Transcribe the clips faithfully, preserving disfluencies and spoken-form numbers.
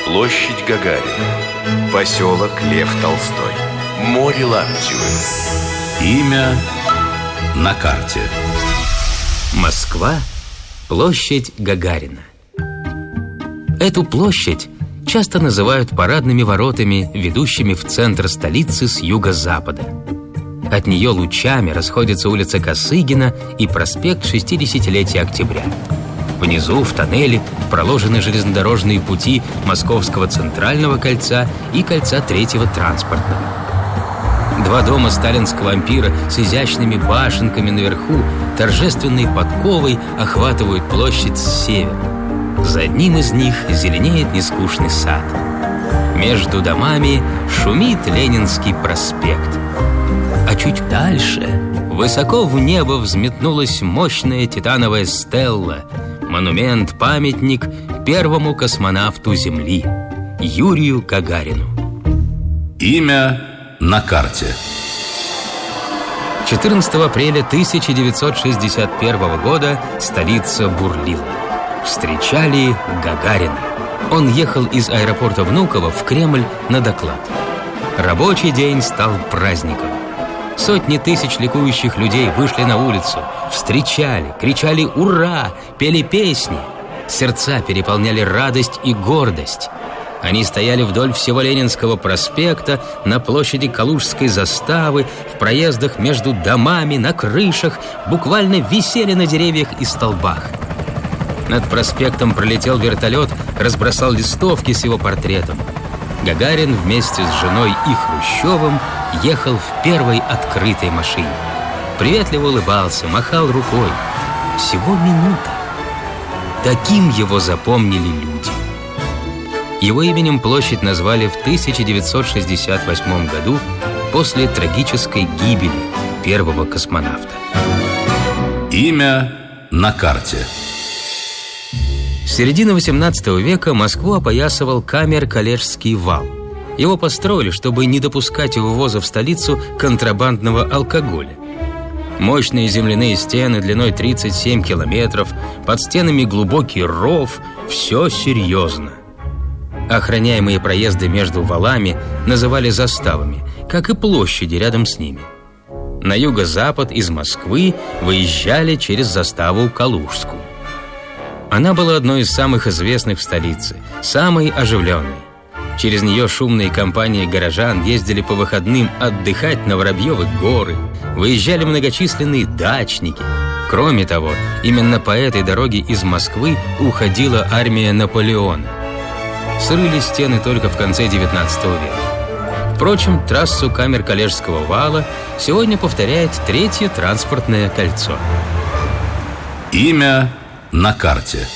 Площадь Гагарина. Поселок Лев Толстой. Море Лаптевое. Имя на карте. Москва. Площадь Гагарина. Эту площадь часто называют парадными воротами, ведущими в центр столицы с юго-запада. От нее лучами расходятся улица Косыгина и проспект шестидесятилетия Октября. Внизу, в тоннеле, проложены железнодорожные пути Московского центрального кольца и кольца третьего транспортного. Два дома сталинского ампира с изящными башенками наверху, торжественной подковой охватывают площадь с севера. За одним из них зеленеет нескучный сад. Между домами шумит Ленинский проспект. А чуть дальше, высоко в небо взметнулась мощная титановая стелла, монумент-памятник первому космонавту Земли, Юрию Гагарину. Имя на карте. четырнадцатого апреля тысяча девятьсот шестьдесят первого года столица бурлила. Встречали Гагарина. Он ехал из аэропорта Внуково в Кремль на доклад. Рабочий день стал праздником. Сотни тысяч ликующих людей вышли на улицу, встречали, кричали «Ура!», пели песни. Сердца переполняли радость и гордость. Они стояли вдоль всего Ленинского проспекта, на площади Калужской заставы, в проездах между домами, на крышах, буквально висели на деревьях и столбах. Над проспектом пролетел вертолет, разбросал листовки с его портретом. Гагарин вместе с женой и Хрущевым ехал в первой открытой машине. Приветливо улыбался, махал рукой. Всего минута. Таким его запомнили люди. Его именем площадь назвали в тысяча девятьсот шестьдесят восьмом году после трагической гибели первого космонавта. Имя на карте. С середины восемнадцатого века Москву опоясывал Камер-Калежский вал. Его построили, чтобы не допускать ввоза в столицу контрабандного алкоголя. Мощные земляные стены длиной тридцать семь километров, под стенами глубокий ров, все серьезно. Охраняемые проезды между валами называли заставами, как и площади рядом с ними. На юго-запад из Москвы выезжали через заставу Калужскую. Она была одной из самых известных в столице, самой оживленной. Через нее шумные компании горожан ездили по выходным отдыхать на Воробьевы горы, выезжали многочисленные дачники. Кроме того, именно по этой дороге из Москвы уходила армия Наполеона. Срыли стены только в конце девятнадцатого века. Впрочем, трассу Камер-Калежского вала сегодня повторяет третье транспортное кольцо. Имя на карте.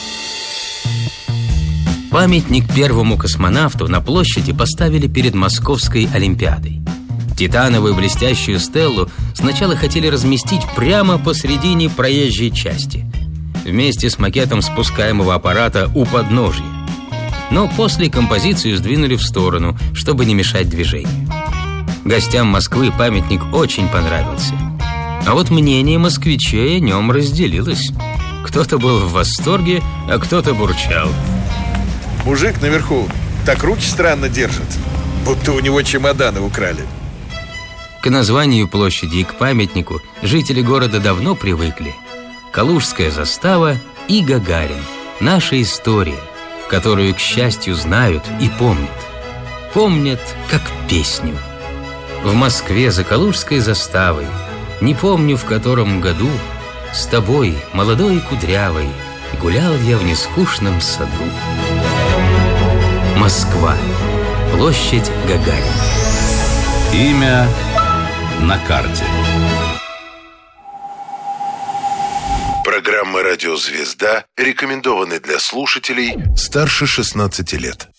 Памятник первому космонавту на площади поставили перед Московской Олимпиадой. Титановую блестящую стеллу сначала хотели разместить прямо посредине проезжей части, вместе с макетом спускаемого аппарата у подножья. Но после композицию сдвинули в сторону, чтобы не мешать движению. Гостям Москвы памятник очень понравился. А вот мнение москвичей о нем разделилось. Кто-то был в восторге, а кто-то бурчал. Мужик наверху так руки странно держит, будто у него чемоданы украли. К названию площади и к памятнику жители города давно привыкли. Калужская застава и Гагарин. Наша история, которую, к счастью, знают и помнят. Помнят, как песню. В Москве за Калужской заставой, не помню в котором году, с тобой, молодой и кудрявой, гулял я в нескучном саду. Москва. Площадь Гагарина. Имя на карте. Программа «Радио Звезда» рекомендованы для слушателей старше шестнадцати лет.